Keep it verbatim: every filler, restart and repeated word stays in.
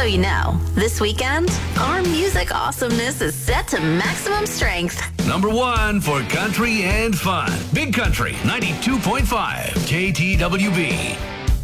you know, this weekend, our music awesomeness is set to maximum strength. Number one for country and fun. Big Country ninety-two point five K T W B.